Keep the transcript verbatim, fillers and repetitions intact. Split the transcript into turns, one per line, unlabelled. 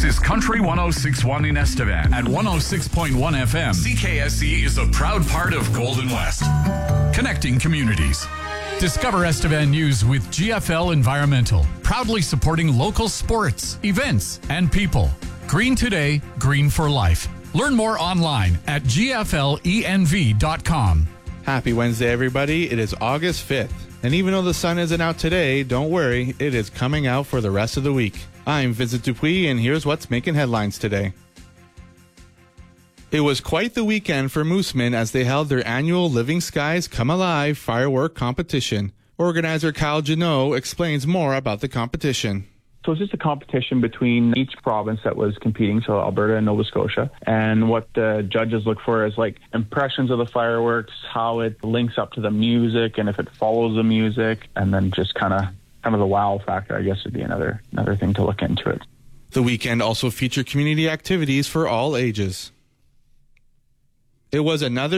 is Country one oh six point one in Estevan. At one oh six point one F M, C K S E is a proud part of Golden West. Connecting communities. Discover Estevan News with G F L Environmental, proudly supporting local sports, events, and people. Green today, green for life. Learn more online at G F L E N V dot com.
Happy Wednesday, everybody. It is August fifth. And even though the sun isn't out today, don't worry, it is coming out for the rest of the week. I'm Vincent Dupuis, and here's what's making headlines today. It was quite the weekend for Moosemen as they held their annual Living Skies Come Alive firework competition. Organizer Kyle Janot explains more about the competition.
So it's just a competition between each province that was competing, so Alberta and Nova Scotia. And what the judges look for is like impressions of the fireworks, how it links up to the music, and if it follows the music, and then just kind of kind of the wow factor, I guess, would be another another thing to look into it.
The weekend also featured community activities for all ages. It was another